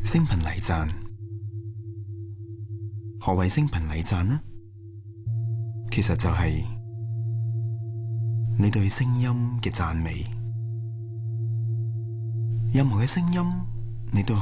聲頻禮讚，何謂聲頻禮讚呢？其實就係你對聲音嘅讚美，任何嘅聲音你都